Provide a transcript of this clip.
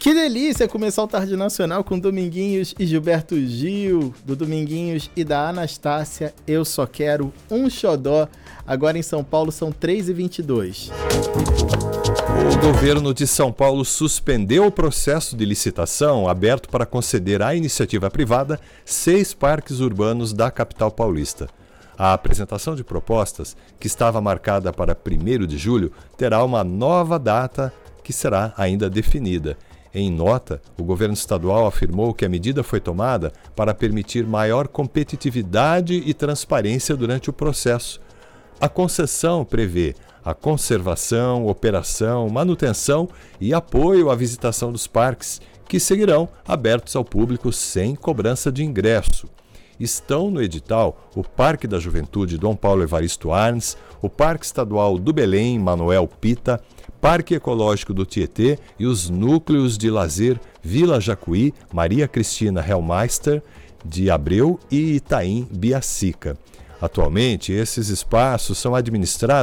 Que delícia começar o Tarde Nacional com Dominguinhos e Gilberto Gil, do Dominguinhos e da Anastácia. Eu só quero um xodó. Agora em São Paulo são 3h22. O governo de São Paulo suspendeu o processo de licitação aberto para conceder à iniciativa privada 6 parques urbanos da capital paulista. A apresentação de propostas, que estava marcada para 1º de julho, terá uma nova data que será ainda definida. Em nota, o governo estadual afirmou que a medida foi tomada para permitir maior competitividade e transparência durante o processo. A concessão prevê a conservação, operação, manutenção e apoio à visitação dos parques, que seguirão abertos ao público sem cobrança de ingresso. Estão no edital o Parque da Juventude Dom Paulo Evaristo Arns, o Parque Estadual do Belém Manuel Pita, Parque Ecológico do Tietê e os núcleos de lazer Vila Jacuí, Maria Cristina Hellmeister de Abreu e Itaim Biacica. Atualmente, esses espaços são administrados